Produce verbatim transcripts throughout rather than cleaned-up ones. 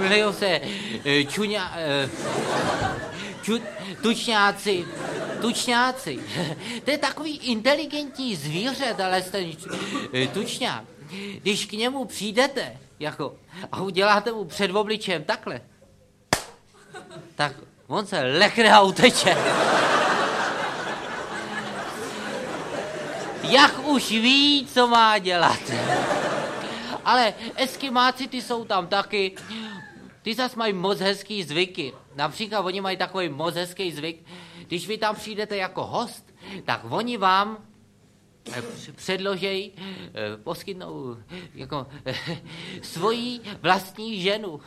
jmenují se čuňa, ču, tučňáci, tučňáci. To je takový inteligentní zvíře, ale ten tučňák. Když k němu přijdete jako, a uděláte mu před obličem takhle, tak on se lekne a uteče. Jak už ví, co má dělat. Ale eskimáci, ty jsou tam taky, ty zas mají moc hezký zvyky. Například oni mají takový moc hezký zvyk, když vy tam přijdete jako host, tak oni vám předložej, poskytnou jako svoji vlastní ženu.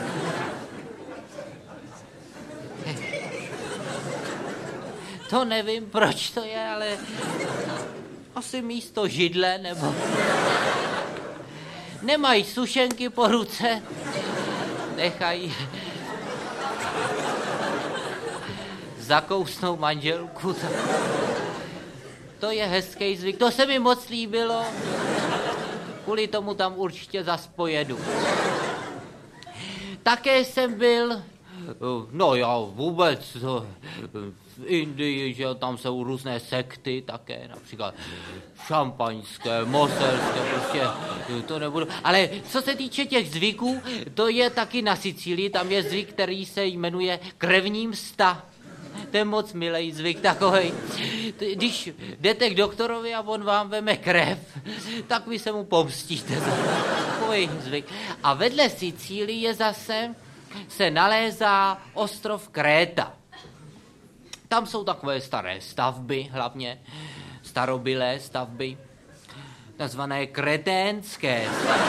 To nevím, proč to je, ale asi místo židle, nebo nemají sušenky po ruce, nechají zakousnou manželku. To je hezký zvyk, to se mi moc líbilo, kvůli tomu tam určitě zas pojedu. Také jsem byl, no já vůbec, v Indii, že tam jsou různé sekty také, například šampaňské, moselské, prostě to nebudu. Ale co se týče těch zvyků, to je taky na Sicílii, tam je zvyk, který se jmenuje krevní msta. To je moc milej zvyk takovej. Když jdete k doktorovi a on vám veme krev, tak vy se mu pomstíte. Takový zvyk. A vedle Sicílie zase se nalézá ostrov Kréta. Tam jsou takové staré stavby, hlavně starobylé stavby, nazvané kreténské.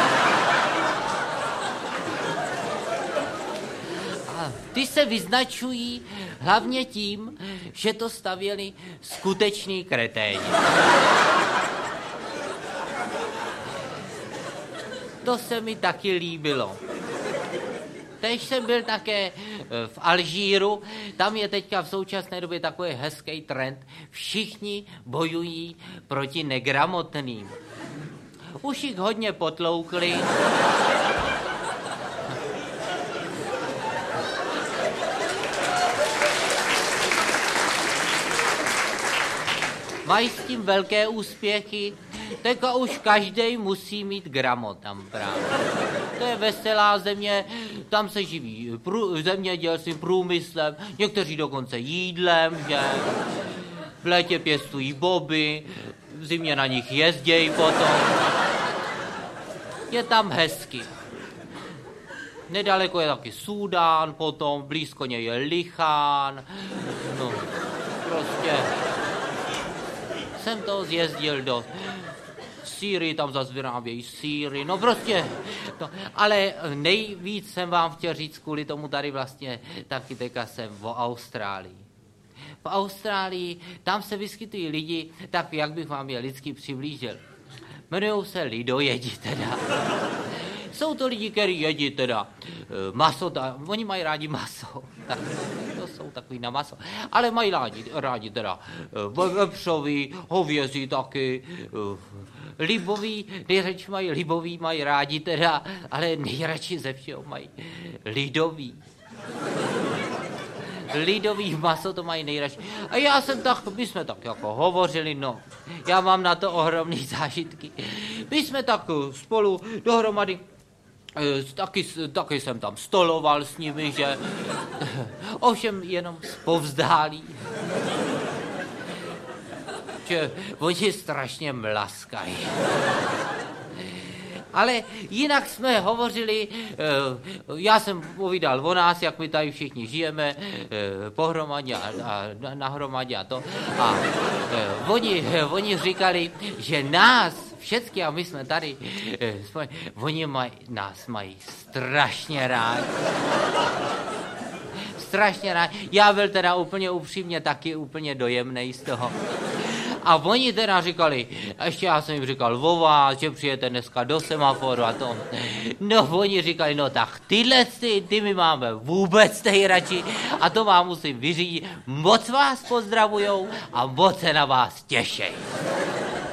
A ty se vyznačují hlavně tím, že to stavěli skuteční kreténi. To se mi taky líbilo. Teď jsem byl také v Alžíru, tam je teďka v současné době takový hezký trend. Všichni bojují proti negramotným. Už jich hodně potloukli. Mají s tím velké úspěchy, teďka už každej musí mít gramot tam právě. To je veselá země, tam se živí prů, zemědělstvím, průmyslem, někteří dokonce jídlem, že v létě pěstují boby, v zimě na nich jezdějí potom. Je tam hezky. Nedaleko je taky Súdán potom, blízko něj je Lichán, no prostě... Jsem to zjezdil do Sýrii, tam zase vyrábějí sýry, no prostě, to, ale nejvíc jsem vám chtěl říct, kvůli tomu tady vlastně taky teďka jsem v Austrálii. V Austrálii, tam se vyskytují lidi, tak jak bych vám je lidsky přiblížil. Jmenujou se lidojedi teda. Jsou to lidi, kteří jedí teda maso, ta, oni mají rádi maso, tak to jsou takový na maso, ale mají rádi, rádi teda vepřový, hovězí taky, libový, nejradši mají libový, mají rádi teda, ale nejradši ze všeho mají lidový. Lidový maso to mají nejradši. A já jsem tak, my jsme tak jako hovořili, no, já mám na to ohromný zážitky. My jsme tak spolu dohromady, taky, taky jsem tam stoloval s nimi, že ovšem jenom zpovzdálí. Že oni strašně mlaskají. Ale jinak jsme hovořili, já jsem povídal o nás, jak my tady všichni žijeme, pohromadě a, a nahromadě a to. A oni, oni říkali, že nás všechny, a my jsme tady, oni maj, nás mají strašně rádi. Strašně rádi. Já byl teda úplně upřímně taky úplně dojemnej z toho. A oni teda říkali, a ještě já jsem jim říkal o vás, že přijete dneska do semaforu a to. No oni říkali, no tak tyhle ty, ty my máme vůbec nejradši a to vám musím vyřídit. Moc vás pozdravujou a moc se na vás těšej.